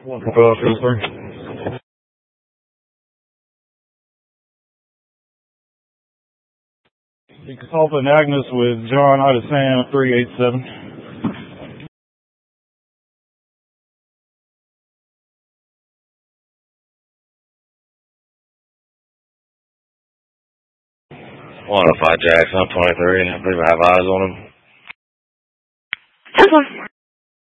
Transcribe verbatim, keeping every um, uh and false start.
one for Philadelphia. You can call for Agnes with John out of Sam three eight seven. one oh five Jackson, twenty-three. I believe I have eyes on him. ten four.